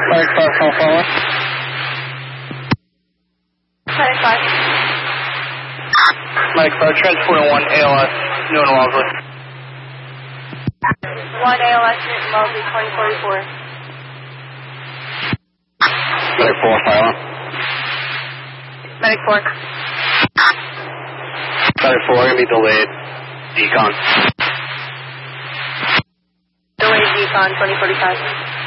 Medic 5, call follow. Medic 5. Medic 5, transporting 1 ALS, Newton Wellesley. 1 ALS, Newton Wellesley, 2044. Medic 4, silent. Medic 4. Medic 4, going to be delayed. Decon. Delayed decon, 2045.